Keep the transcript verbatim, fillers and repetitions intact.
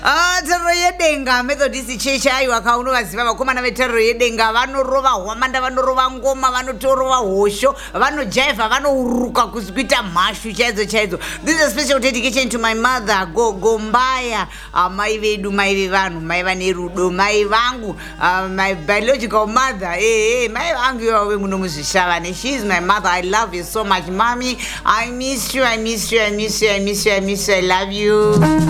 Ah, terro yedenga Methodist Church ayo akauno vaziva vakomana veterro yedenga vanorova hwamanda vanorova ngoma vanotorova hosho vanojaiva vanouruka kuita mhashu chaidzo chaidzo. This is a special dedication to my mother Gogombaya, uh, mai vedu mai vevanhu mai vane rudo mai vangu, uh, my biological mother. Hey, hey, mai vangu yawe munomuzvishavane. She is my mother. I love you so much, mommy. I miss you. I miss you. I miss you. I miss you. I miss you. I love you.